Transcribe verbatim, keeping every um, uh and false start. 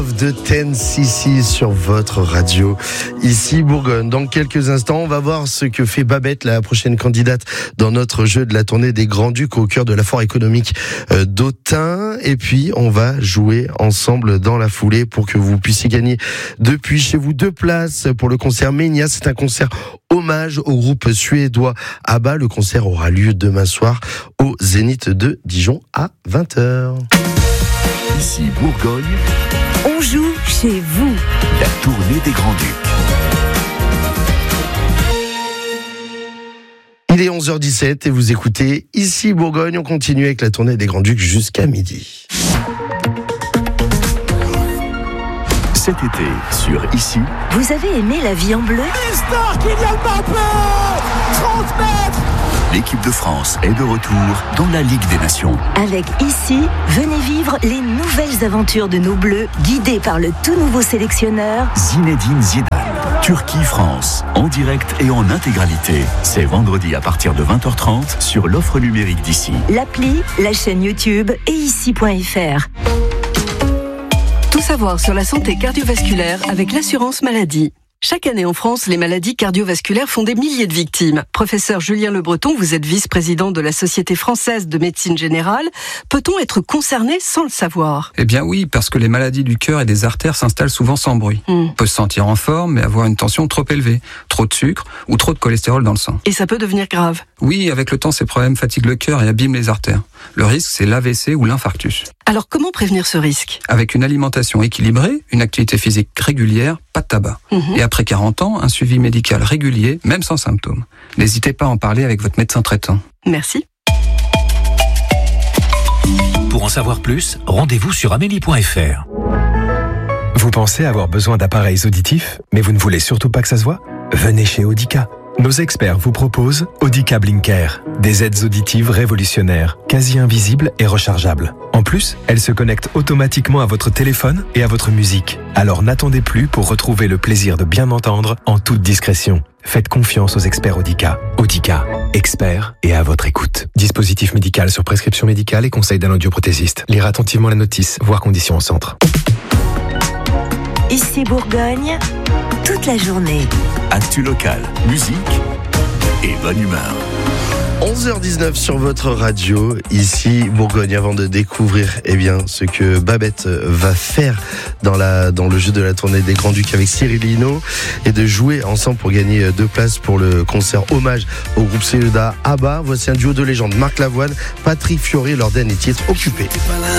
De ten C C sur votre radio, ici Bourgogne. Dans quelques instants, on va voir ce que fait Babette, la prochaine candidate dans notre jeu de la tournée des Grands-Ducs au cœur de la foire économique d'Autun. Et puis, on va jouer ensemble dans la foulée pour que vous puissiez gagner depuis chez vous deux places pour le concert Ménia. C'est un concert hommage au groupe suédois ABBA. Le concert aura lieu demain soir au Zénith de Dijon à vingt heures. Ici Bourgogne. On joue chez vous. La tournée des Grands-Ducs. Il est onze heures dix-sept et vous écoutez Ici Bourgogne. On continue avec la tournée des Grands-Ducs jusqu'à midi. Cet été, sur Ici. Vous avez aimé La vie en bleu ? Mister Kylian Mbappé, trente mètres. L'équipe de France est de retour dans la Ligue des Nations. Avec Ici, venez vivre les nouvelles aventures de nos Bleus, guidés par le tout nouveau sélectionneur Zinedine Zidane. Turquie-France, en direct et en intégralité. C'est vendredi à partir de vingt heures trente sur l'offre numérique d'Ici. L'appli, la chaîne YouTube et ici point f r. Tout savoir sur la santé cardiovasculaire avec l'assurance maladie. Chaque année en France, les maladies cardiovasculaires font des milliers de victimes. Professeur Julien Le Breton, vous êtes vice-président de la Société française de médecine générale. Peut-on être concerné sans le savoir ? Eh bien oui, parce que les maladies du cœur et des artères s'installent souvent sans bruit. Mm. On peut se sentir en forme, mais avoir une tension trop élevée, trop de sucre ou trop de cholestérol dans le sang. Et ça peut devenir grave ? Oui, avec le temps, ces problèmes fatiguent le cœur et abîment les artères. Le risque, c'est l'A V C ou l'infarctus. Alors comment prévenir ce risque ? Avec une alimentation équilibrée, une activité physique régulière, pas de tabac. Mm-hmm. Et après quarante ans, un suivi médical régulier, même sans symptômes. N'hésitez pas à en parler avec votre médecin traitant. Merci. Pour en savoir plus, rendez-vous sur amélie point f r. Vous pensez avoir besoin d'appareils auditifs, mais vous ne voulez surtout pas que ça se voit ? Venez chez Audica. Nos experts vous proposent Audica Blinker, des aides auditives révolutionnaires, quasi invisibles et rechargeables. En plus, elles se connectent automatiquement à votre téléphone et à votre musique. Alors n'attendez plus pour retrouver le plaisir de bien entendre en toute discrétion. Faites confiance aux experts Audica. Audica, experts et à votre écoute. Dispositif médical sur prescription médicale et conseil d'un audioprothésiste. Lire attentivement la notice, voir conditions au centre. Ici Bourgogne, toute la journée. Actu local, musique et bonne humeur. onze heures dix-neuf sur votre radio, ici Bourgogne, avant de découvrir eh bien, ce que Babette va faire dans, la, dans le jeu de la tournée des Grands-Ducs avec Cyril Hinault et de jouer ensemble pour gagner deux places pour le concert hommage au groupe suédois ABBA. Voici un duo de légende, Marc Lavoine, Patrick Fiori, leur dernier titre Occupé.